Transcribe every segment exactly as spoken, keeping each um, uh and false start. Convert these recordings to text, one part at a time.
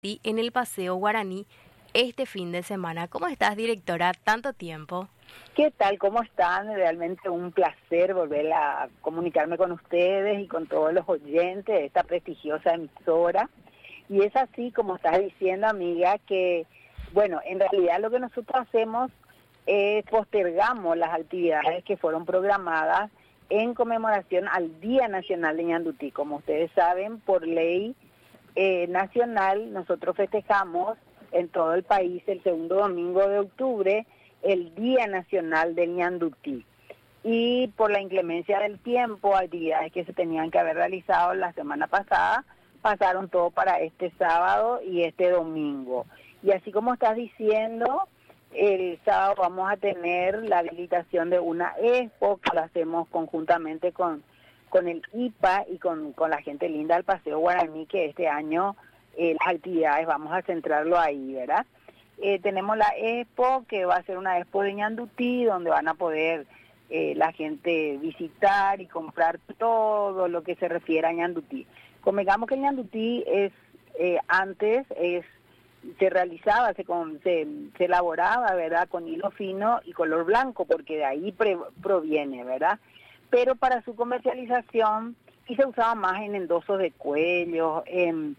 Ñandutí en el Paseo Guaraní este fin de semana. ¿Cómo estás, directora? Tanto tiempo. ¿Qué tal? ¿Cómo están? Realmente un placer volver a comunicarme con ustedes y con todos los oyentes de esta prestigiosa emisora. Y es así, como estás diciendo, amiga, que, bueno, en realidad lo que nosotros hacemos es postergamos las actividades que fueron programadas en conmemoración al Día Nacional de Ñandutí. Como ustedes saben, por ley eh, nacional, nosotros festejamos en todo el país el segundo domingo de octubre el Día Nacional del Ñandutí. Y por la inclemencia del tiempo, actividades que se tenían que haber realizado la semana pasada, pasaron todo para este sábado y este domingo. Y así como estás diciendo, el sábado vamos a tener la habilitación de una expo que lo hacemos conjuntamente con, con el I P A y con, con la gente linda del Paseo Guaraní, que este año eh, las actividades vamos a centrarlo ahí, ¿verdad? Eh, tenemos la expo, que va a ser una expo de Ñandutí, donde van a poder eh, la gente visitar y comprar todo lo que se refiere a Ñandutí. Convengamos que el Ñandutí es, eh, antes es, se realizaba, se, con, se, se elaboraba, ¿verdad?, con hilo fino y color blanco, porque de ahí pre, proviene, ¿verdad? Pero para su comercialización, sí se usaba más en endosos de cuello, en,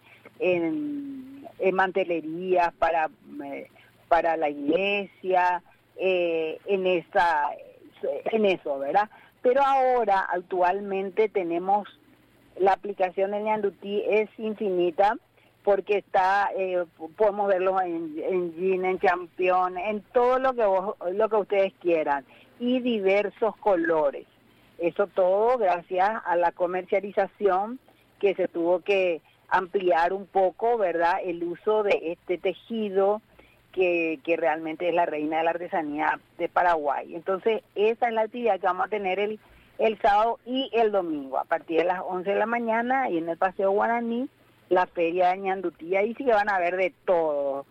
en, en mantelerías para, eh, para la iglesia, eh, en, esa, en eso, ¿verdad? Pero ahora, actualmente, tenemos la aplicación de Ñandutí es infinita, porque está, eh, podemos verlo en, en jean, en champión, en todo lo que vos, lo que ustedes quieran, y diversos colores. Eso todo gracias a la comercialización, que se tuvo que ampliar un poco, ¿verdad?, el uso de este tejido que, que realmente es la reina de la artesanía de Paraguay. Entonces, esa es la actividad que vamos a tener el, el sábado y el domingo, a partir de las once de la mañana, y en el Paseo Guaraní, la feria de Ñandutí. Ahí sí que van a ver de todo.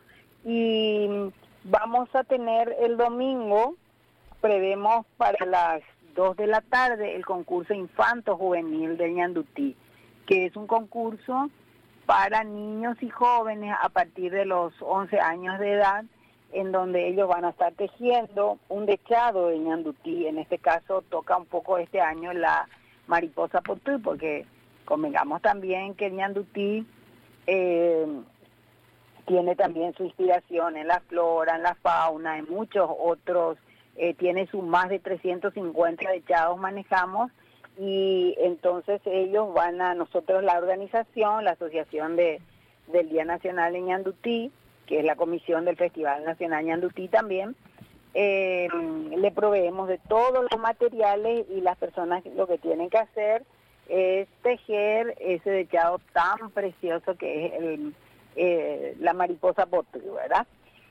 Y vamos a tener el domingo, prevemos para las dos de la tarde, el concurso Infanto Juvenil de Ñandutí, que es un concurso para niños y jóvenes a partir de los once años de edad, en donde ellos van a estar tejiendo un dechado de Ñandutí. En este caso toca un poco este año la mariposa potú, porque convengamos también que el Ñandutí eh, tiene también su inspiración en la flora, en la fauna, en muchos otros, eh, tiene sus más de trescientos cincuenta dechados manejamos, y entonces ellos van a, nosotros la organización, la Asociación de, del Día Nacional de Ñandutí, que es la comisión del Festival Nacional Ñandutí también, eh, le proveemos de todos los materiales, y las personas lo que tienen que hacer es tejer ese dechado tan precioso que es el, eh, la mariposa potú, ¿verdad?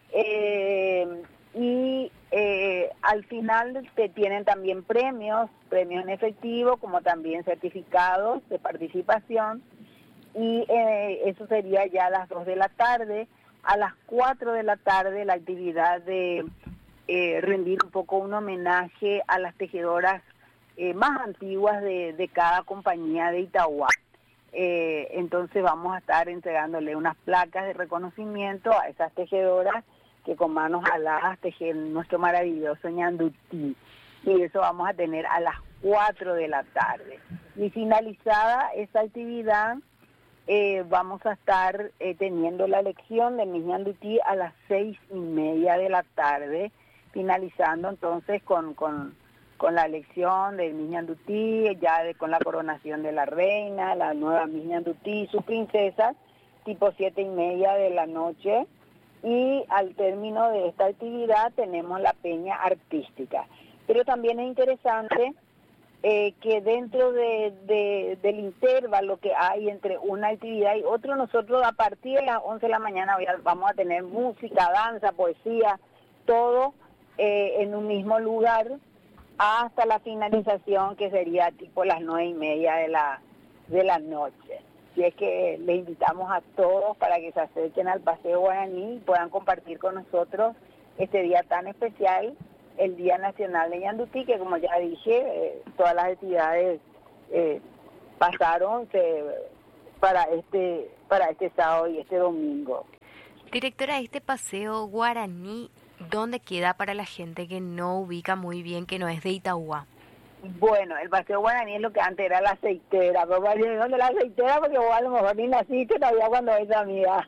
Eh, y eh, al final te tienen también premios, premios en efectivo, como también certificados de participación, y eh, eso sería ya a las dos de la tarde. A las cuatro de la tarde la actividad de eh, rendir un poco un homenaje a las tejedoras Eh, más antiguas de, de cada compañía de Itauguá. Eh, entonces vamos a estar entregándole unas placas de reconocimiento a esas tejedoras que con manos aladas tejen nuestro maravilloso Ñandutí. Y eso vamos a tener a las cuatro de la tarde. Y finalizada esa actividad, eh, vamos a estar eh, teniendo la elección de Miss Ñandutí a las seis y media de la tarde, finalizando entonces con... con con la elección de Miss Ñandutí, ya de, con la coronación de la reina, la nueva Miss Ñandutí y sus princesas, tipo siete y media de la noche, y al término de esta actividad tenemos la peña artística. Pero también es interesante eh, que dentro de, de, del intervalo que hay entre una actividad y otra, nosotros a partir de las once de la mañana vamos a tener música, danza, poesía, todo eh, en un mismo lugar, hasta la finalización, que sería tipo las nueve y media de la, de la noche. Así es que les invitamos a todos para que se acerquen al Paseo Guaraní y puedan compartir con nosotros este día tan especial, el Día Nacional de Ñandutí, que como ya dije, eh, todas las actividades eh, pasaron, se para este para este sábado y este domingo. Directora, este paseo guaraní, ¿dónde queda para la gente que no ubica muy bien, que no es de Itauguá? Bueno, el paseo guaraní es lo que antes era la aceitera, pero ¿dónde la aceitera? Porque vos a lo mejor ni naciste todavía cuando es amiga.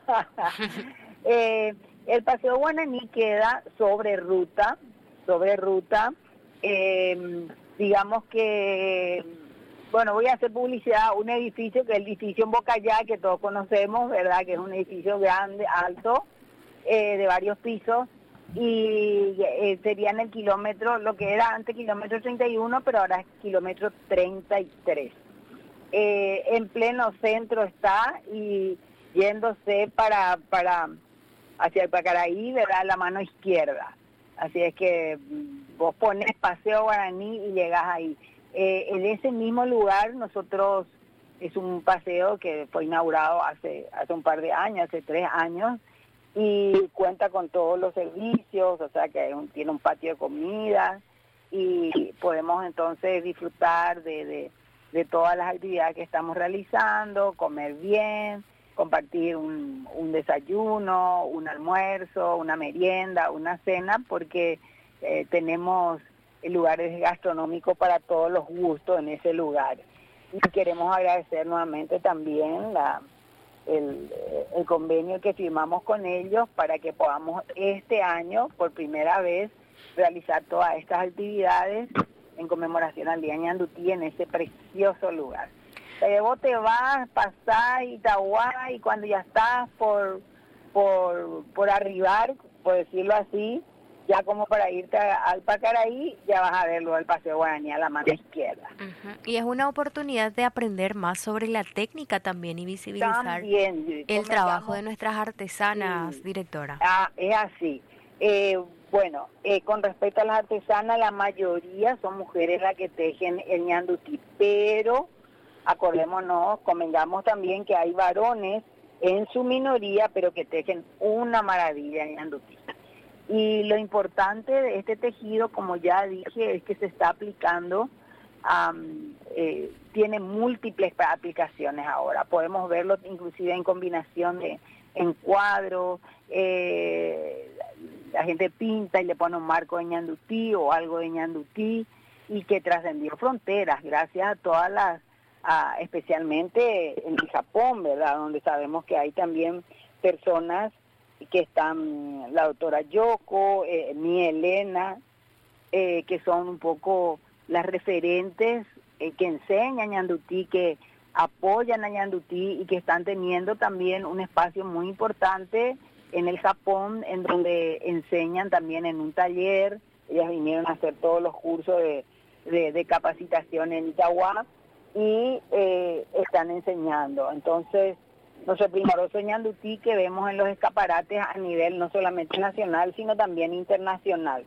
eh, el paseo guaraní queda sobre ruta, sobre ruta, eh, digamos que, bueno, voy a hacer publicidad, un edificio que es el edificio en Bocayá, que todos conocemos, ¿verdad? Que es un edificio grande, alto, eh, de varios pisos, y eh, sería en el kilómetro, lo que era antes kilómetro treinta y uno, pero ahora es kilómetro treinta y tres. Eh, en pleno centro está y yéndose para, para hacia el Pacaraí, ¿verdad? La mano izquierda. Así es que vos pones Paseo Guaraní y llegas ahí. Eh, en ese mismo lugar nosotros, es un paseo que fue inaugurado hace, hace un par de años, hace tres años, y cuenta con todos los servicios, o sea que un, tiene un patio de comida y podemos entonces disfrutar de, de, de todas las actividades que estamos realizando, comer bien, compartir un, un desayuno, un almuerzo, una merienda, una cena, porque eh, tenemos lugares gastronómicos para todos los gustos en ese lugar. Y queremos agradecer nuevamente también la El, el convenio que firmamos con ellos para que podamos este año, por primera vez, realizar todas estas actividades en conmemoración al Día Ñandutí en ese precioso lugar. O sea, vos te vas, pasás Itauguá y cuando ya estás por, por, por arribar, por decirlo así, ya como para irte al Pacaraí, ya vas a verlo al Paseo Guaraní a la mano izquierda. Uh-huh. Y es una oportunidad de aprender más sobre la técnica también y visibilizar también, el trabajo de nuestras artesanas, sí. Directora. Ah, es así. Eh, bueno, eh, con respecto a las artesanas, la mayoría son mujeres las que tejen el ñandutí, pero acordémonos, convengamos también que hay varones en su minoría, pero que tejen una maravilla el ñandutí. Y lo importante de este tejido, como ya dije, es que se está aplicando, um, eh, tiene múltiples aplicaciones ahora. Podemos verlo inclusive en combinación de en cuadros, eh, la gente pinta y le pone un marco de ñandutí o algo de ñandutí, y que trascendió fronteras gracias a todas las, a, especialmente en Japón, ¿verdad? Donde sabemos que hay también personas que están, la doctora Yoko, eh, mi Elena, eh, que son un poco las referentes eh, que enseñan ñandutí, que apoyan a ñandutí y que están teniendo también un espacio muy importante en el Japón, en donde enseñan también en un taller. Ellas vinieron a hacer todos los cursos de, de, de capacitación en Itauguá y eh, están enseñando. Entonces, nuestro primoroso ñandutí que vemos en los escaparates a nivel no solamente nacional, sino también internacional.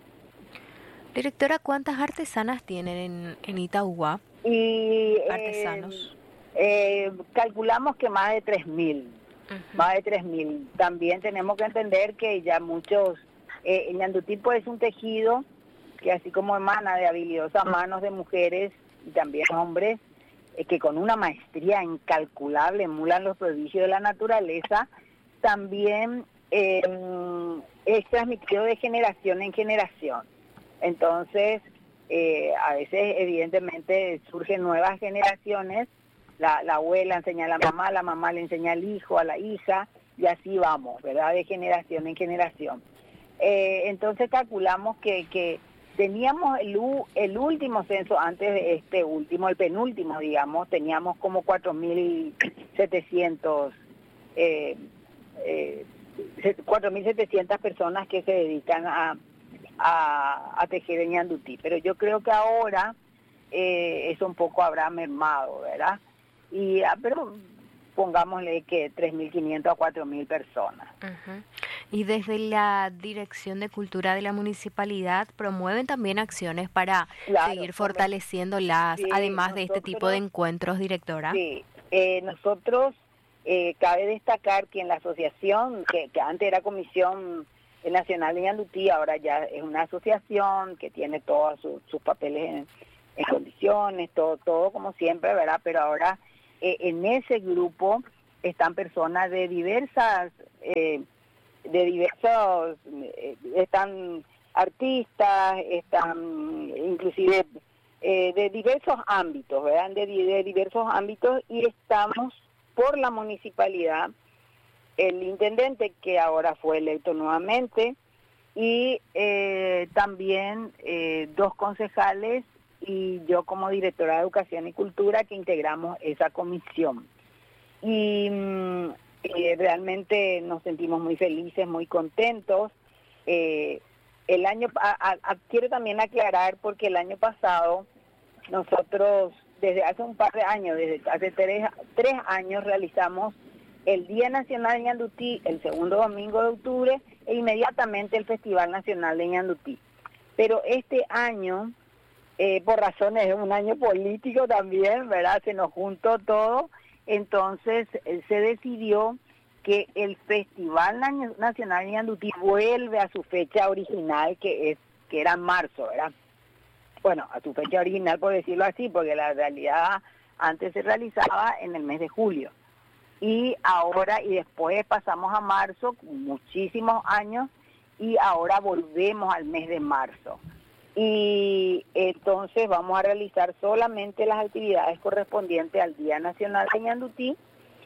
Directora, ¿cuántas artesanas tienen en, en Itauguá? Y, artesanos. Eh, eh, calculamos que más de tres mil. Uh-huh. Más de tres mil. También tenemos que entender que ya muchos... Eh, el ñandutí pues, es un tejido que así como emana de habilidosas manos de mujeres y también hombres, que con una maestría incalculable emulan los prodigios de la naturaleza, también eh, es transmitido de generación en generación. Entonces, eh, a veces evidentemente surgen nuevas generaciones, la, la abuela enseña a la mamá, la mamá le enseña al hijo, a la hija, y así vamos, ¿verdad? De generación en generación. Eh, entonces calculamos que... que teníamos el, el último censo antes de este último, el penúltimo, digamos, teníamos como cuatro mil setecientas eh, eh, cuatro mil setecientas personas que se dedican a, a, a tejer el ñandutí. Pero yo creo que ahora eh, eso un poco habrá mermado, ¿verdad? Y ah, pero pongámosle que tres mil quinientas a cuatro mil personas. Uh-huh. Y desde la Dirección de Cultura de la Municipalidad promueven también acciones para claro, seguir fortaleciéndolas, sí, además nosotros, de este tipo de encuentros, directora. Sí, eh, nosotros, eh, cabe destacar que en la asociación, que, que antes era Comisión Nacional de Ñandutí, ahora ya es una asociación que tiene todos su, sus papeles en, en condiciones, todo, todo como siempre, ¿verdad? Pero ahora eh, en ese grupo están personas de diversas, eh, de diversos, eh, están artistas, están inclusive eh, de diversos ámbitos, ¿verdad? De, de diversos ámbitos, y estamos por la municipalidad, el intendente que ahora fue electo nuevamente, y eh, también eh, dos concejales y yo como directora de Educación y Cultura que integramos esa comisión. Y mm, eh, realmente nos sentimos muy felices, muy contentos. Eh, el año, a, a, quiero también aclarar porque el año pasado nosotros desde hace un par de años, desde hace tres, tres años realizamos el Día Nacional de Ñandutí el segundo domingo de octubre e inmediatamente el Festival Nacional de Ñandutí. Pero este año, eh, por razones de un año político también, ¿verdad? Se nos juntó todo, entonces eh, se decidió que el Festival Nacional de Ñandutí vuelve a su fecha original, que es que era en marzo, ¿verdad? Bueno, a su fecha original por decirlo así, porque la realidad antes se realizaba en el mes de julio. Y ahora, y después pasamos a marzo, muchísimos años, y ahora volvemos al mes de marzo. Y entonces vamos a realizar solamente las actividades correspondientes al Día Nacional de Ñandutí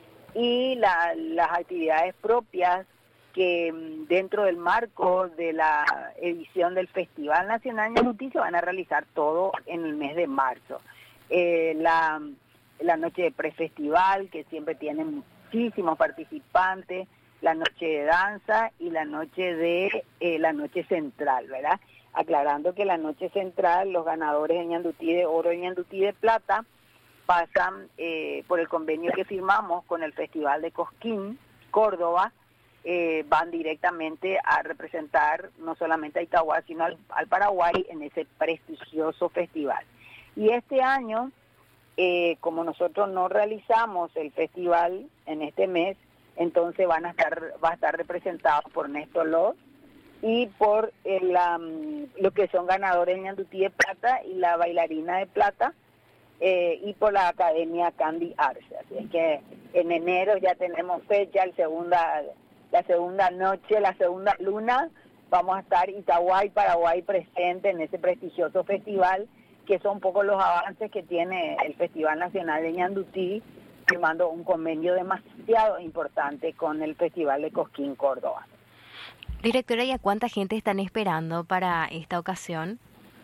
y la, las actividades propias que dentro del marco de la edición del Festival Nacional de Ñandutí se van a realizar todo en el mes de marzo. Eh, la, la noche de prefestival, que siempre tiene muchísimos participantes, la noche de danza y la noche de eh, la noche central, ¿verdad? Aclarando que la noche central, los ganadores de Ñandutí de oro y Ñandutí de plata pasan eh, por el convenio que firmamos con el Festival de Cosquín, Córdoba, eh, van directamente a representar no solamente a Itagua, sino al, al Paraguay en ese prestigioso festival. Y este año, eh, como nosotros no realizamos el festival en este mes, entonces van a estar, va a estar representado por Néstor Loz y por el, um, lo que son ganadores de Ñandutí de plata y la bailarina de plata, eh, y por la Academia Candy Arce. Así es que en enero ya tenemos fecha, el segunda, la segunda noche, la segunda luna, vamos a estar Itagua y Paraguay presente en ese prestigioso festival, que son un poco los avances que tiene el Festival Nacional de Ñandutí, firmando un convenio demasiado importante con el Festival de Cosquín, Córdoba. Directora, ¿y a cuánta gente están esperando para esta ocasión?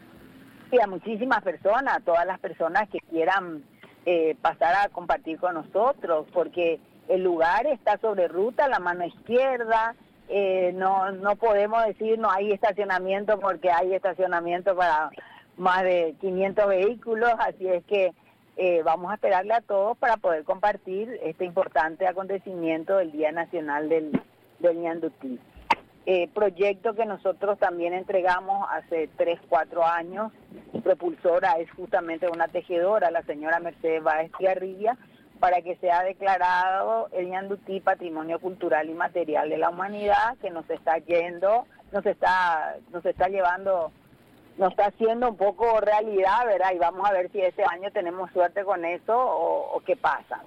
Sí, a muchísimas personas, a todas las personas que quieran eh, pasar a compartir con nosotros, porque el lugar está sobre ruta, la mano izquierda, eh, no, no podemos decir no hay estacionamiento porque hay estacionamiento para más de quinientos vehículos, así es que eh, vamos a esperarle a todos para poder compartir este importante acontecimiento del Día Nacional del, del Ñandutí. Eh, proyecto que nosotros también entregamos hace tres, cuatro años. Propulsora es justamente una tejedora, la señora Mercedes Báez Tiarribia, para que sea declarado el Ñandutí Patrimonio Cultural y Material de la Humanidad, que nos está yendo, nos está, nos está llevando, nos está haciendo un poco realidad, ¿verdad? Y vamos a ver si este año tenemos suerte con eso o, o qué pasa.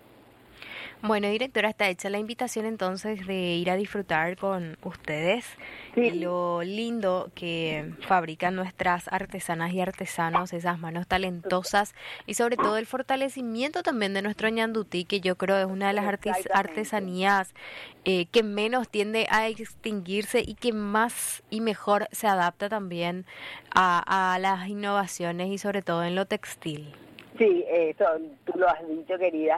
Bueno, directora, está hecha la invitación entonces de ir a disfrutar con ustedes sí. Lo lindo que fabrican nuestras artesanas y artesanos, esas manos talentosas y sobre todo el fortalecimiento también de nuestro Ñandutí, que yo creo es una de las artes, artesanías eh, que menos tiende a extinguirse y que más y mejor se adapta también a, a las innovaciones y sobre todo en lo textil. Sí, eso tú lo has dicho, querida.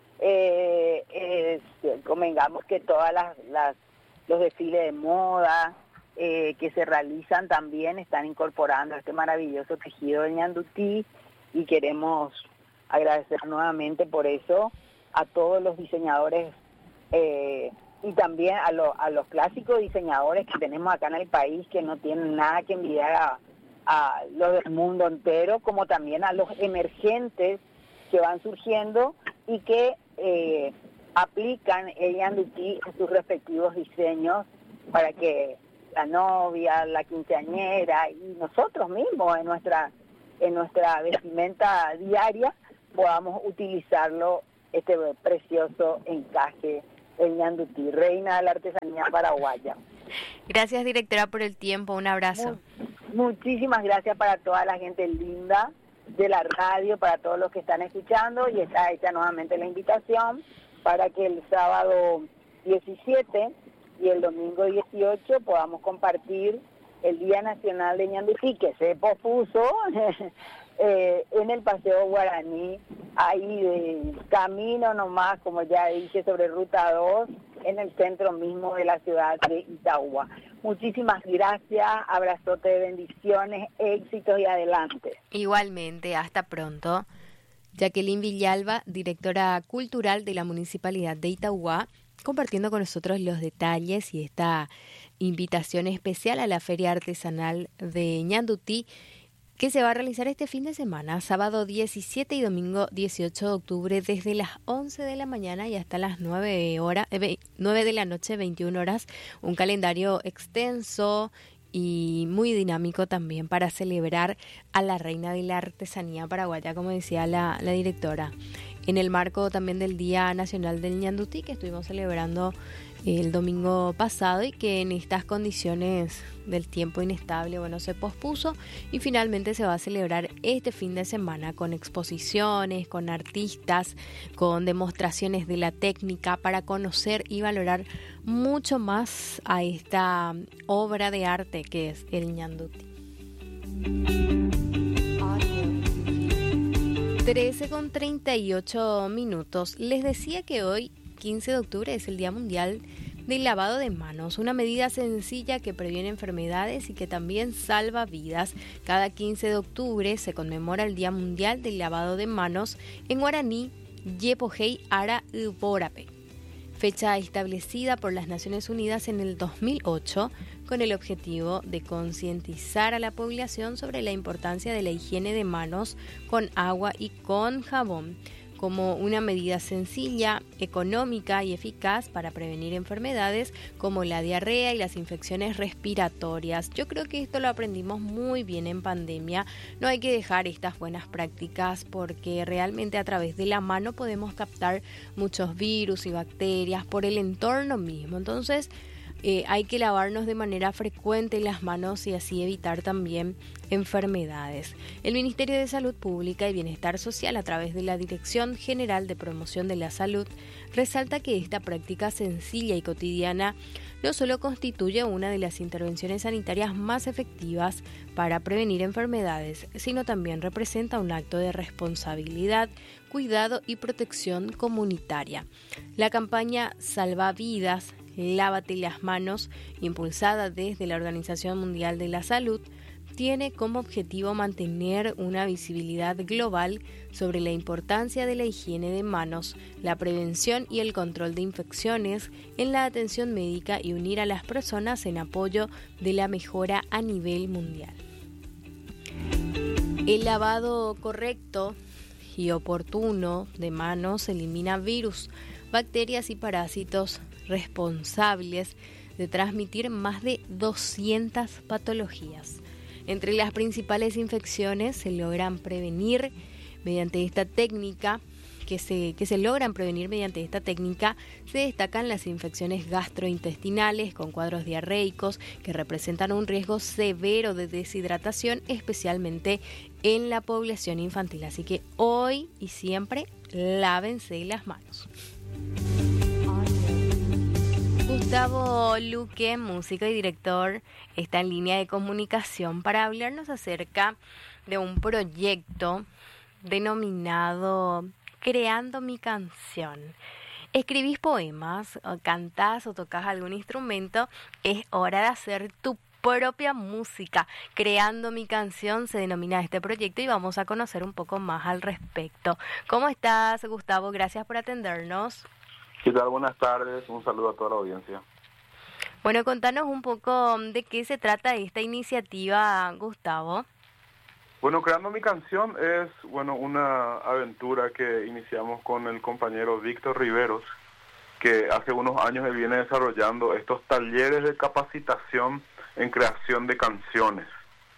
Eh, eh, convengamos que todas las, las los desfiles de moda eh, que se realizan también están incorporando este maravilloso tejido de Ñandutí y queremos agradecer nuevamente por eso a todos los diseñadores eh, y también a, lo, a los clásicos diseñadores que tenemos acá en el país, que no tienen nada que envidiar a, a los del mundo entero, como también a los emergentes que van surgiendo y que eh, aplican el Ñandutí en sus respectivos diseños para que la novia, la quinceañera y nosotros mismos en nuestra en nuestra vestimenta diaria podamos utilizarlo este precioso encaje del ñandutí, reina de la artesanía paraguaya. Gracias, directora, por el tiempo. Un abrazo. Mu- muchísimas gracias para toda la gente linda de la radio, para todos los que están escuchando, y está hecha nuevamente la invitación para que el sábado diecisiete y el domingo dieciocho podamos compartir el Día Nacional de Ñandutí, que se pospuso eh, en el Paseo Guaraní, ahí de camino nomás, como ya dije, sobre Ruta dos, en el centro mismo de la ciudad de Itagua. Muchísimas gracias, abrazote de bendiciones, éxitos y adelante. Igualmente, hasta pronto. Jacqueline Villalba, directora cultural de la Municipalidad de Itagua, compartiendo con nosotros los detalles y esta invitación especial a la Feria Artesanal de Ñandutí, que se va a realizar este fin de semana, sábado diecisiete y domingo dieciocho de octubre, desde las once de la mañana y hasta las nueve horas, eh, nueve de la noche, veintiuna horas. Un calendario extenso y muy dinámico también para celebrar a la reina de la artesanía paraguaya, como decía la, la directora. En el marco también del Día Nacional del Ñandutí, que estuvimos celebrando el domingo pasado y que en estas condiciones del tiempo inestable, bueno, se pospuso y finalmente se va a celebrar este fin de semana con exposiciones, con artistas, con demostraciones de la técnica para conocer y valorar mucho más a esta obra de arte que es el Ñandutí. trece con treinta y ocho minutos. Les decía que hoy, quince de octubre, es el Día Mundial del Lavado de Manos, una medida sencilla que previene enfermedades y que también salva vidas. Cada quince de octubre se conmemora el Día Mundial del Lavado de Manos, en guaraní, Yepohei Ara Uborape, fecha establecida por las Naciones Unidas en el dos mil ocho con el objetivo de concientizar a la población sobre la importancia de la higiene de manos con agua y con jabón, como una medida sencilla, económica y eficaz para prevenir enfermedades como la diarrea y las infecciones respiratorias. Yo creo que esto lo aprendimos muy bien en pandemia. No hay que dejar estas buenas prácticas porque realmente a través de la mano podemos captar muchos virus y bacterias por el entorno mismo. Entonces, Eh, hay que lavarnos de manera frecuente las manos y así evitar también enfermedades. El Ministerio de Salud Pública y Bienestar Social, a través de la Dirección General de Promoción de la Salud, resalta que esta práctica sencilla y cotidiana no solo constituye una de las intervenciones sanitarias más efectivas para prevenir enfermedades, sino también representa un acto de responsabilidad, cuidado y protección comunitaria. La campaña Salva Vidas, Lávate las manos, impulsada desde la Organización Mundial de la Salud, tiene como objetivo mantener una visibilidad global sobre la importancia de la higiene de manos, la prevención y el control de infecciones en la atención médica y unir a las personas en apoyo de la mejora a nivel mundial. El lavado correcto y oportuno de manos elimina virus, bacterias y parásitos responsables de transmitir más de doscientas patologías. Entre las principales infecciones se logran prevenir mediante esta técnica, que se, que se logran prevenir mediante esta técnica, se destacan las infecciones gastrointestinales con cuadros diarreicos que representan un riesgo severo de deshidratación, especialmente en la población infantil. Así que hoy y siempre lávense las manos. Gustavo Luque, músico y director, está en línea de comunicación para hablarnos acerca de un proyecto denominado Creando mi canción. ¿Escribís poemas, o cantás o tocas algún instrumento? Es hora de hacer tu propia música. Creando mi canción se denomina este proyecto y vamos a conocer un poco más al respecto. ¿Cómo estás, Gustavo? Gracias por atendernos. ¿Qué tal? Buenas tardes, un saludo a toda la audiencia. Bueno, contanos un poco de qué se trata esta iniciativa, Gustavo. Bueno, Creando mi canción es bueno una aventura que iniciamos con el compañero Víctor Riveros, que hace unos años él viene desarrollando estos talleres de capacitación en creación de canciones.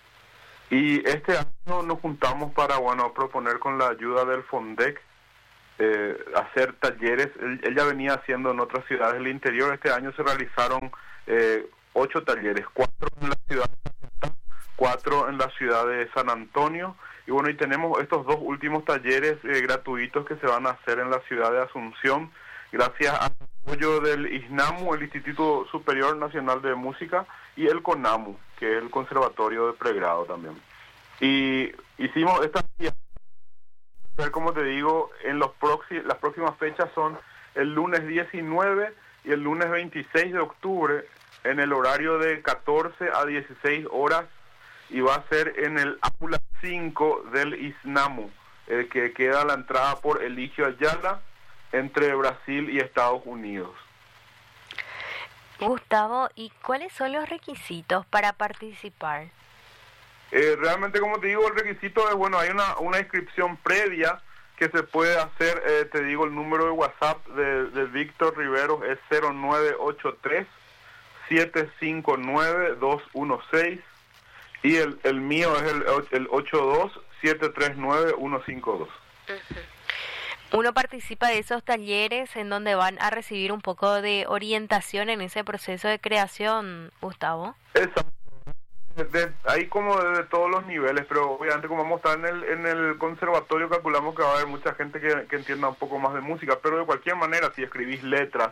Y este año nos juntamos para bueno proponer con la ayuda del FONDEC eh, hacer talleres. Él, él ya venía haciendo en otras ciudades del interior. Este año se realizaron eh, ocho talleres, cuatro en la ciudad de Santa, cuatro en la ciudad de San Antonio, y bueno, y tenemos estos dos últimos talleres eh, gratuitos que se van a hacer en la ciudad de Asunción, gracias al apoyo del ISNAMU, el Instituto Superior Nacional de Música, y el CONAMU, que es el Conservatorio de Pregrado también. Y hicimos esta, como te digo, en los proxi- las próximas fechas son el lunes diecinueve y el lunes veintiséis de octubre, en el horario de catorce a dieciséis horas, y va a ser en el Aula cinco del ISNAMU, eh, que queda a la entrada por Eligio Ayala, entre Brasil y Estados Unidos. Gustavo, ¿y cuáles son los requisitos para participar? Eh, realmente, como te digo, el requisito es, bueno, hay una, una inscripción previa que se puede hacer, eh, te digo, el número de WhatsApp de, de Víctor Riveros es cero nueve ocho tres, siete cinco nueve, dos uno seis, y el, el mío es el, el ocho dos, siete tres nueve, uno cinco dos. Uh-huh. Uno participa de esos talleres en donde van a recibir un poco de orientación en ese proceso de creación, Gustavo. Exacto. De, ahí como de, de todos los niveles, pero obviamente como vamos a estar en el, en el conservatorio, calculamos que va a haber mucha gente que, que entienda un poco más de música, pero de cualquier manera, si escribís letras,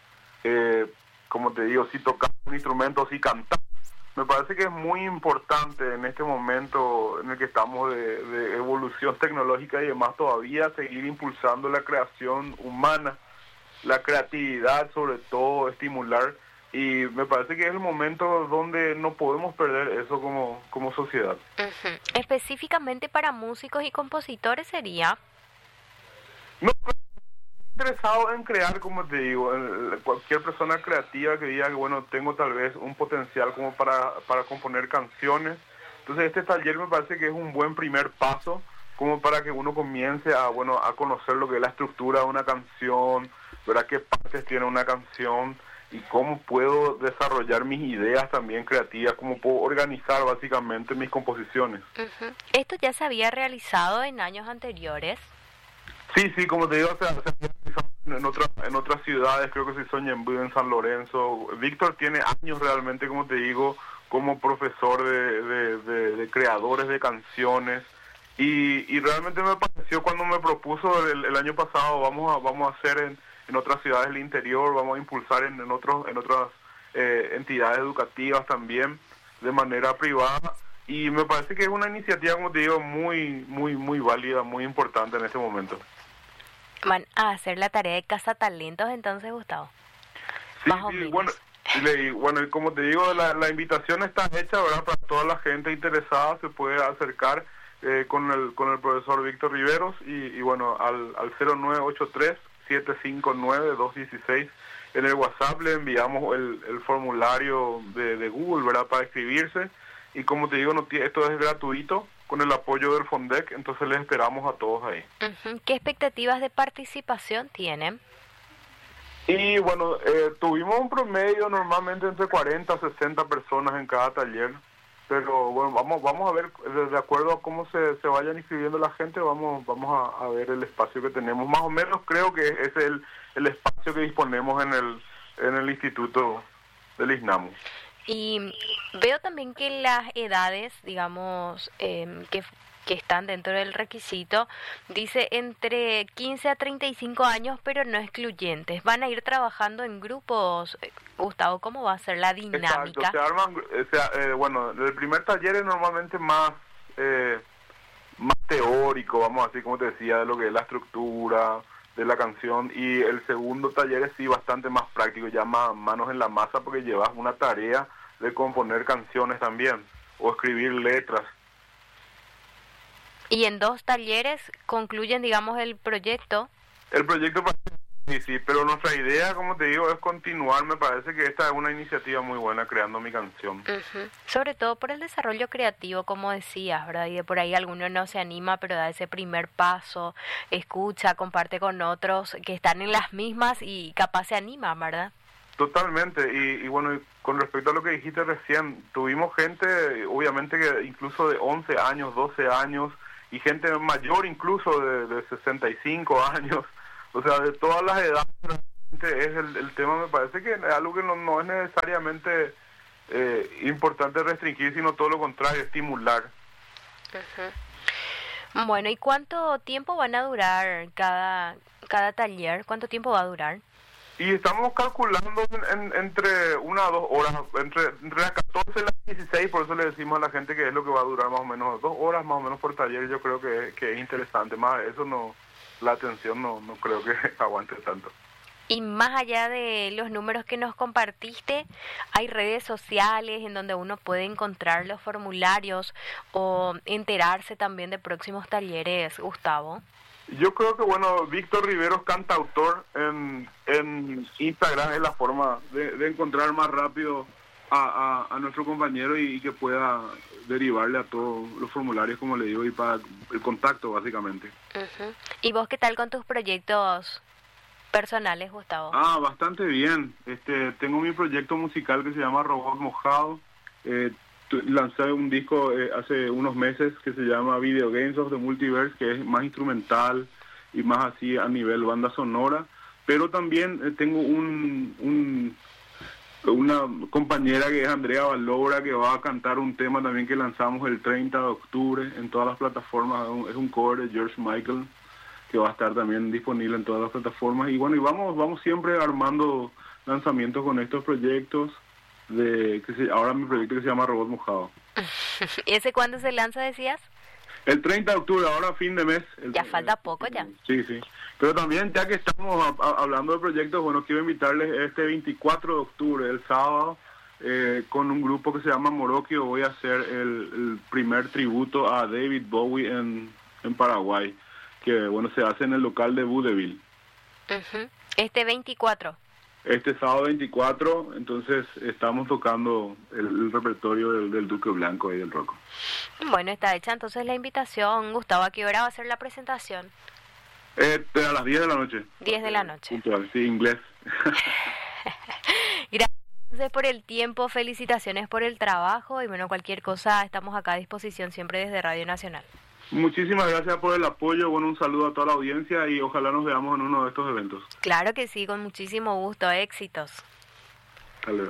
eh, como te digo, si tocas un instrumento, si cantás, me parece que es muy importante en este momento en el que estamos de, de evolución tecnológica y demás, todavía seguir impulsando la creación humana, la creatividad, sobre todo estimular. Y me parece que es el momento donde no podemos perder eso como, como sociedad. Uh-huh. Específicamente para músicos y compositores sería... No, interesado en crear, como te digo, cualquier persona creativa que diga que, bueno, tengo tal vez un potencial como para, para componer canciones. Entonces este taller me parece que es un buen primer paso como para que uno comience a, bueno, a conocer lo que es la estructura de una canción, ¿verdad? Qué partes tiene una canción, y cómo puedo desarrollar mis ideas también creativas, cómo puedo organizar básicamente mis composiciones. Uh-huh. ¿Esto ya se había realizado en años anteriores? Sí, sí, como te digo, se, se había realizado en, otras, en otras ciudades, creo que se hizo en Ñemby, en San Lorenzo. Víctor tiene años realmente, como te digo, como profesor de, de, de, de creadores de canciones, y, y realmente me pareció cuando me propuso el, el año pasado, vamos a, vamos a hacer en en otras ciudades del interior, vamos a impulsar en, en otros en otras eh, entidades educativas también, de manera privada, y me parece que es una iniciativa, como te digo, muy muy muy válida, muy importante en este momento. Van a hacer la tarea de cazatalentos entonces, Gustavo. Sí, Más o sí, menos. bueno, y le, bueno, y como te digo, la, la invitación está hecha, ¿verdad? Para toda la gente interesada se puede acercar eh, con el con el profesor Víctor Riveros, y, y bueno, al, al cero nueve ocho tres, siete cinco nueve, dos uno seis. En el WhatsApp le enviamos el, el formulario de, de Google, ¿verdad? Para inscribirse, y como te digo, no, esto es gratuito con el apoyo del FONDEC, entonces les esperamos a todos ahí. Uh-huh. ¿Qué expectativas de participación tienen? Y bueno, eh, tuvimos un promedio normalmente entre cuarenta a sesenta personas en cada taller, pero bueno, vamos vamos a ver, de acuerdo a cómo se, se vayan inscribiendo la gente, vamos vamos a, a ver el espacio que tenemos. Más o menos creo que es el, el espacio que disponemos en el en el instituto del ISNAMU. Y veo también que las edades, digamos, eh, que, que están dentro del requisito, dice entre quince a treinta y cinco años, pero no excluyentes. ¿Van a ir trabajando en grupos? Gustavo, ¿cómo va a ser la dinámica? Exacto, se arman, o sea, eh, bueno, el primer taller es normalmente más eh, más teórico, vamos así como te decía, de lo que es la estructura de la canción, y el segundo taller es sí bastante más práctico, ya más manos en la masa, porque llevas una tarea de componer canciones también, o escribir letras. Y en dos talleres concluyen, digamos, el proyecto. El proyecto, sí, sí, pero nuestra idea, como te digo, es continuar. Me parece que esta es una iniciativa muy buena, creando mi canción. Uh-huh. Sobre todo por el desarrollo creativo, como decías, ¿verdad? Y de por ahí alguno no se anima, pero da ese primer paso, escucha, comparte con otros que están en las mismas y capaz se animan, ¿verdad? Totalmente, y, y bueno, con respecto a lo que dijiste recién, tuvimos gente, obviamente, que incluso de once años, doce años, y gente mayor incluso de, de sesenta y cinco años, o sea, de todas las edades. Es el, el tema, me parece que es algo que no, no es necesariamente eh, importante restringir, sino todo lo contrario, estimular. Uh-huh. Bueno, ¿y cuánto tiempo van a durar cada, cada taller? ¿Cuánto tiempo va a durar? Y estamos calculando en, en, entre una o dos horas, entre, entre las catorce y las dieciséis, por eso le decimos a la gente que es lo que va a durar más o menos dos horas más o menos por taller. Yo creo que, que es interesante, más eso no, la atención no, no creo que aguante tanto. Y más allá de los números que nos compartiste, ¿hay redes sociales en donde uno puede encontrar los formularios o enterarse también de próximos talleres, Gustavo? Yo creo que, bueno, Víctor Riveros, cantautor, en, en Instagram es la forma de, de encontrar más rápido a, a, a nuestro compañero y, y que pueda derivarle a todos los formularios, como le digo, y para el contacto, básicamente. Uh-huh. ¿Y vos qué tal con tus proyectos personales, Gustavo? Ah, bastante bien. Este, tengo mi proyecto musical que se llama Robot Mojado. Eh, lancé un disco eh, hace unos meses que se llama Video Games of the Multiverse, que es más instrumental y más así a nivel banda sonora. Pero también eh, tengo un, un una compañera que es Andrea Valobra, que va a cantar un tema también que lanzamos el treinta de octubre en todas las plataformas. Es un cover de George Michael, que va a estar también disponible en todas las plataformas. Y bueno, y vamos vamos siempre armando lanzamientos con estos proyectos. De que se, ahora mi proyecto que se llama Robot Mojado. ¿Y ese cuándo se lanza, decías? El treinta de octubre, ahora fin de mes. El, ya falta poco ya. Sí, sí. Pero también, ya que estamos a, a, hablando de proyectos, bueno, quiero invitarles este veinticuatro de octubre, el sábado, eh, con un grupo que se llama Morocchio. Voy a hacer el, el primer tributo a David Bowie en, en Paraguay, que bueno, se hace en el local de Budeville. Uh-huh. Este veinticuatro. Este sábado veinticuatro, entonces estamos tocando el, el repertorio del, del Duque Blanco y del Rocco. Bueno, está hecha entonces la invitación. Gustavo, ¿a qué hora va a ser la presentación? Eh, a las diez de la noche. diez de la noche. Puntual, sí, inglés. Gracias por el tiempo, felicitaciones por el trabajo y bueno, cualquier cosa estamos acá a disposición siempre desde Radio Nacional. Muchísimas gracias por el apoyo, bueno, un saludo a toda la audiencia y ojalá nos veamos en uno de estos eventos. Claro que sí, con muchísimo gusto, éxitos. Hasta luego.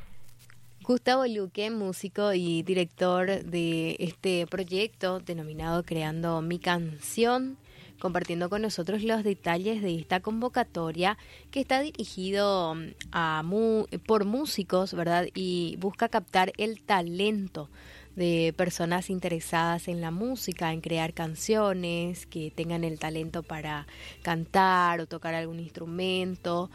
Gustavo Luque, músico y director de este proyecto denominado Creando Mi Canción, compartiendo con nosotros los detalles de esta convocatoria que está dirigido a mu- por músicos, ¿verdad? Y busca captar el talento de personas interesadas en la música, en crear canciones, que tengan el talento para cantar o tocar algún instrumento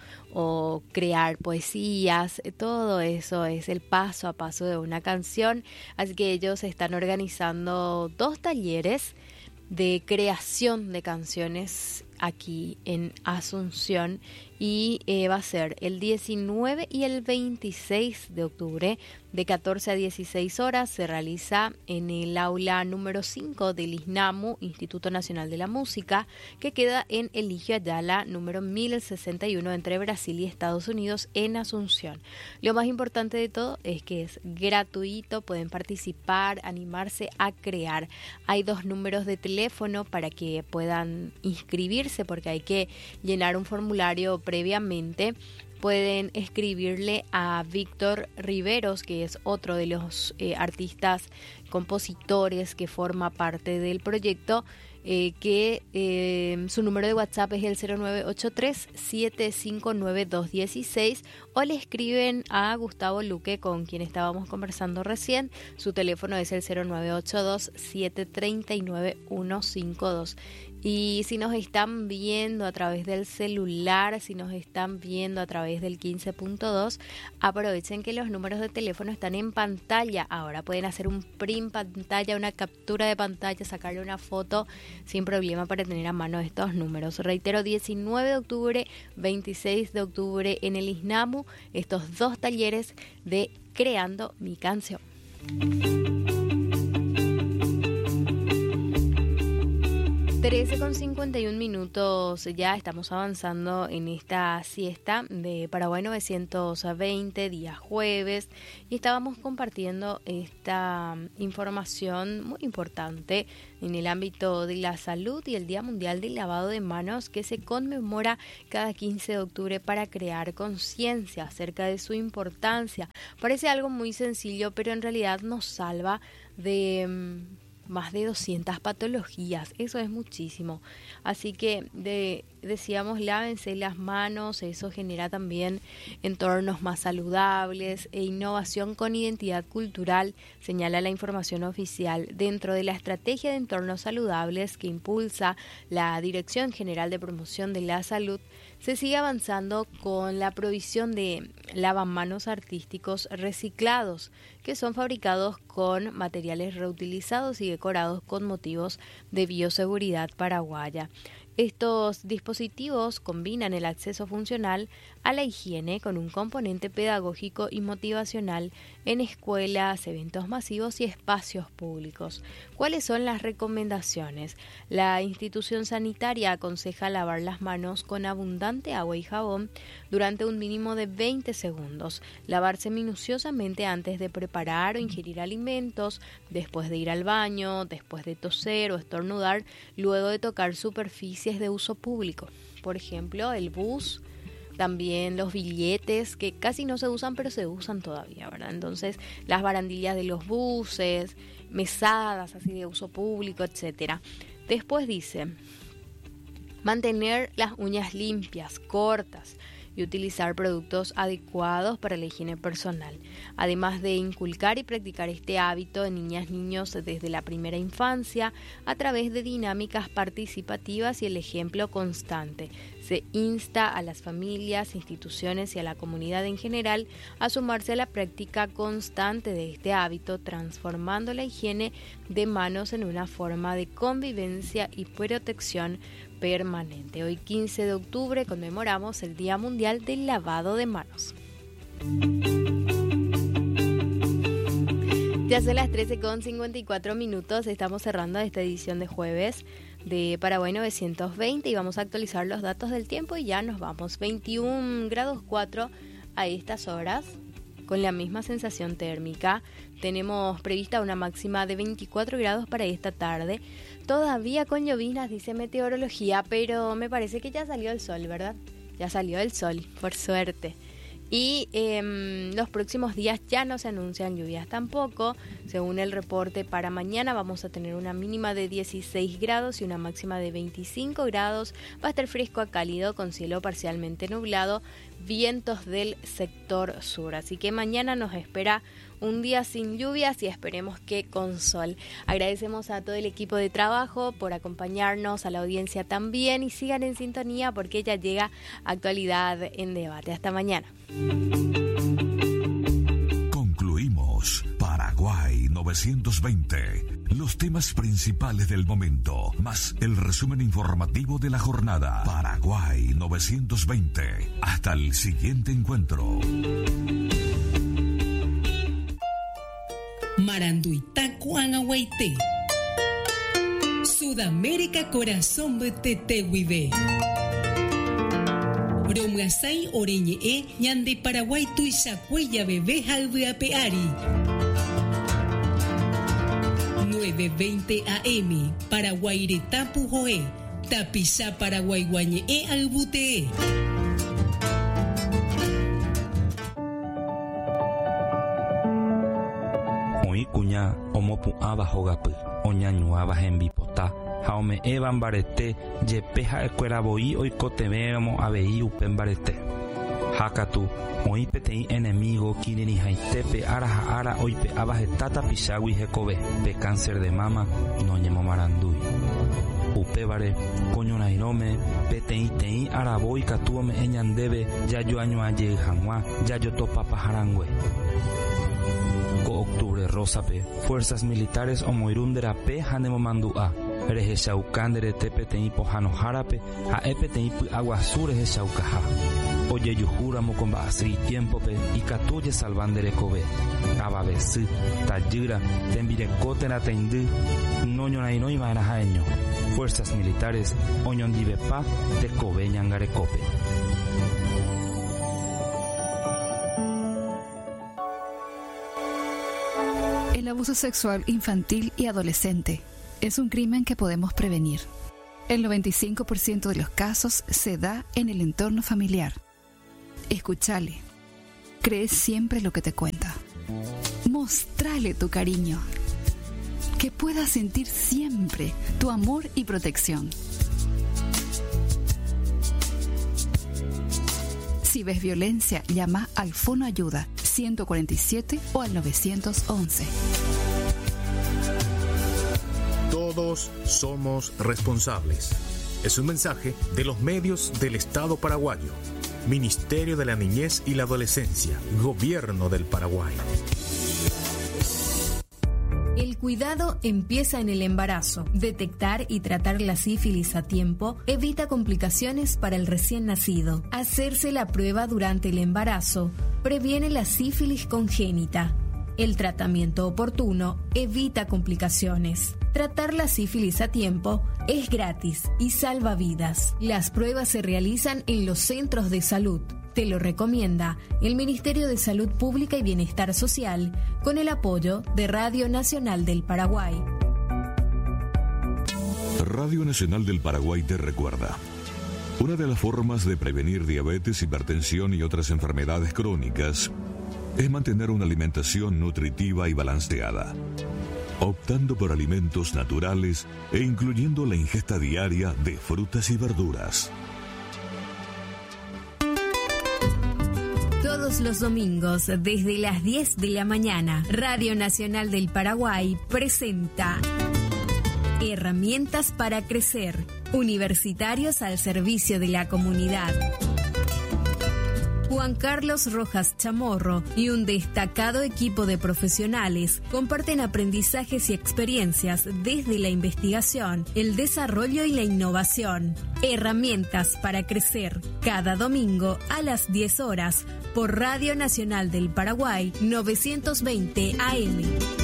o crear poesías. Todo eso es el paso a paso de una canción. Así que ellos están organizando dos talleres de creación de canciones aquí en Asunción y eh, va a ser el diecinueve y el veintiséis de octubre de catorce a dieciséis horas. Se realiza en el aula número cinco del ISNAMU, Instituto Nacional de la Música, que queda en Eligio Ayala, número mil sesenta y uno, entre Brasil y Estados Unidos, en Asunción. Lo más importante de todo es que es gratuito, pueden participar, animarse a crear. Hay dos números de teléfono para que puedan inscribirse, porque hay que llenar un formulario previamente. Pueden escribirle a Víctor Riveros, que es otro de los eh, artistas compositores que forma parte del proyecto, eh, que eh, su número de WhatsApp es el cero nueve ocho tres, siete cinco nueve, dos uno seis, o le escriben a Gustavo Luque, con quien estábamos conversando recién. Su teléfono es el cero nueve ocho dos, siete tres nueve, uno cinco dos. Y si nos están viendo a través del celular, si nos están viendo a través del quince punto dos, aprovechen que los números de teléfono están en pantalla. Ahora pueden hacer un print pantalla, una captura de pantalla, sacarle una foto sin problema para tener a mano estos números. Reitero, diecinueve de octubre, veintiséis de octubre en el ISNAMU, estos dos talleres de Creando Mi Canción. trece con cincuenta y un minutos, ya estamos avanzando en esta siesta de Paraguay novecientos veinte, día jueves, y estábamos compartiendo esta información muy importante en el ámbito de la salud y el Día Mundial del Lavado de Manos, que se conmemora cada quince de octubre para crear conciencia acerca de su importancia. Parece algo muy sencillo, pero en realidad nos salva de más de doscientas patologías, eso es muchísimo. Así que de, decíamos, lávense las manos, eso genera también entornos más saludables e innovación con identidad cultural, señala la información oficial. Dentro de la estrategia de entornos saludables que impulsa la Dirección General de Promoción de la Salud, se sigue avanzando con la provisión de lavamanos artísticos reciclados, que son fabricados con materiales reutilizados y decorados con motivos de bioseguridad paraguaya. Estos dispositivos combinan el acceso funcional a la higiene con un componente pedagógico y motivacional en escuelas, eventos masivos y espacios públicos. ¿Cuáles son las recomendaciones? La institución sanitaria aconseja lavar las manos con abundante agua y jabón durante un mínimo de veinte segundos, lavarse minuciosamente antes de preparar o ingerir alimentos, después de ir al baño, después de toser o estornudar, luego de tocar superficies de uso público, por ejemplo el bus, también los billetes que casi no se usan pero se usan todavía, ¿verdad? Entonces las barandillas de los buses, mesadas así de uso público, etcétera. Después dice mantener las uñas limpias, cortas, y utilizar productos adecuados para la higiene personal, además de inculcar y practicar este hábito en niñas y niños desde la primera infancia a través de dinámicas participativas y el ejemplo constante. Se insta a las familias, instituciones y a la comunidad en general a sumarse a la práctica constante de este hábito, transformando la higiene de manos en una forma de convivencia y protección permanente. Hoy quince de octubre conmemoramos el Día Mundial del Lavado de Manos. Ya son las trece con cincuenta y cuatro minutos, estamos cerrando esta edición de jueves de Paraguay novecientos veinte y vamos a actualizar los datos del tiempo y ya nos vamos. veintiún grados cuatro a estas horas, con la misma sensación térmica. Tenemos prevista una máxima de veinticuatro grados para esta tarde. Todavía con llovinas, dice meteorología, pero me parece que ya salió el sol, ¿verdad? Ya salió el sol, por suerte. Y eh, los próximos días ya no se anuncian lluvias tampoco. Según el reporte para mañana vamos a tener una mínima de dieciséis grados y una máxima de veinticinco grados. Va a estar fresco a cálido con cielo parcialmente nublado, vientos del sector sur. Así que mañana nos espera un día sin lluvias y esperemos que con sol. Agradecemos a todo el equipo de trabajo por acompañarnos, a la audiencia también, y sigan en sintonía porque ya llega Actualidad en Debate. Hasta mañana. Concluimos Paraguay novecientos veinte. Los temas principales del momento, más el resumen informativo de la jornada. Paraguay novecientos veinte. Hasta el siguiente encuentro. Maranduitacuanahuaité. Sudamérica corazón de Tetehuide. Romasai oreñe ñande Paraguay tuisacuella bebé jalveapeari. nueve veinte A M Paraguairetapu joe. Tapisa Paraguay guañe albutee. Kuña omopu'ãva hogapi oñañuãva hembipota ha ome'ẽva mbarete jepe ha'ekueravoi oikotevéramo avei upe mbarete. Ha katu oĩ peteĩ enemigo kirirĩhaitépe ára ha ára oipe'áva heta tapichagui hekove pe cáncer de mama noñemomarandúi. Upévare koñorairõme peteĩteĩ aravoi katu ome'ẽ ñandéve jajoañuãjey hag̃ua jajotopapaharangue. Octubre Rosape, fuerzas militares omoirunderape hanemomandu'a rehechauka nderete peteĩ pohãnohárape ha'e peteĩ py'aguasu rehechaukaha. Oye yujura mocombasi tiempo pe y catuye salvandere kobe. Ababesi, tayira, tembirecote na teindi, noño na inoi maena jaeño. Fuerzas militares, oñondivepa, de kobe ñangarecope. El abuso sexual infantil y adolescente es un crimen que podemos prevenir. El noventa y cinco por ciento de los casos se da en el entorno familiar. Escúchale. Cree siempre lo que te cuenta. Mostrale tu cariño. Que pueda sentir siempre tu amor y protección. Si ves violencia, llama al Fono Ayuda ciento cuarenta y siete o al nueve once. Todos somos responsables. Es un mensaje de los medios del Estado paraguayo. Ministerio de la Niñez y la Adolescencia. Gobierno del Paraguay. El cuidado empieza en el embarazo. Detectar y tratar la sífilis a tiempo evita complicaciones para el recién nacido. Hacerse la prueba durante el embarazo previene la sífilis congénita. El tratamiento oportuno evita complicaciones. Tratar la sífilis a tiempo es gratis y salva vidas. Las pruebas se realizan en los centros de salud. Te lo recomienda el Ministerio de Salud Pública y Bienestar Social con el apoyo de Radio Nacional del Paraguay. Radio Nacional del Paraguay te recuerda. Una de las formas de prevenir diabetes, hipertensión y otras enfermedades crónicas es mantener una alimentación nutritiva y balanceada, optando por alimentos naturales e incluyendo la ingesta diaria de frutas y verduras. Todos los domingos, desde las diez de la mañana, Radio Nacional del Paraguay presenta Herramientas para Crecer, universitarios al servicio de la comunidad. Juan Carlos Rojas Chamorro y un destacado equipo de profesionales comparten aprendizajes y experiencias desde la investigación, el desarrollo y la innovación. Herramientas para Crecer, cada domingo a las diez horas por Radio Nacional del Paraguay novecientos veinte A M.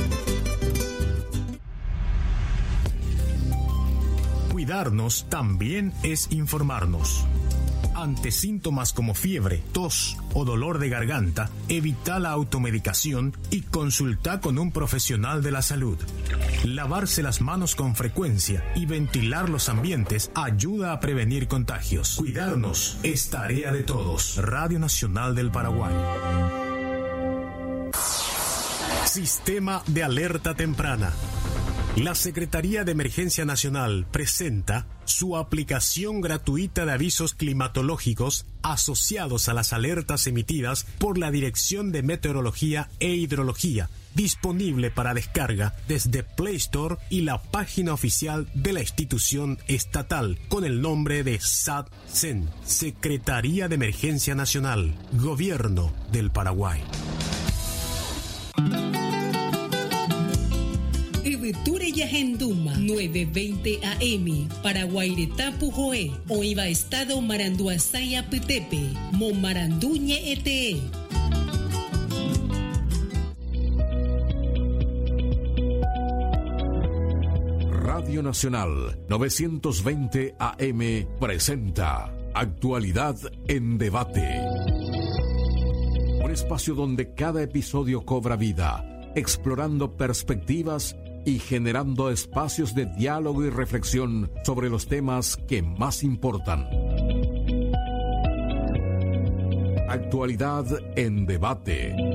Cuidarnos también es informarnos. Ante síntomas como fiebre, tos o dolor de garganta, evita la automedicación y consulta con un profesional de la salud. Lavarse las manos con frecuencia y ventilar los ambientes ayuda a prevenir contagios. Cuidarnos es tarea de todos. Radio Nacional del Paraguay. Sistema de alerta temprana. La Secretaría de Emergencia Nacional presenta su aplicación gratuita de avisos climatológicos asociados a las alertas emitidas por la Dirección de Meteorología e Hidrología, disponible para descarga desde Play Store y la página oficial de la institución estatal con el nombre de SATCEN, Secretaría de Emergencia Nacional, Gobierno del Paraguay. Eveture Yahenduma, nueve veinte A M, Paraguairetapu Joe, Oiva Estado Maranduasaya Petepe, Momaranduñe Ete. Radio Nacional novecientos veinte A M presenta Actualidad en Debate. Un espacio donde cada episodio cobra vida, explorando perspectivas y generando espacios de diálogo y reflexión sobre los temas que más importan. Actualidad en Debate.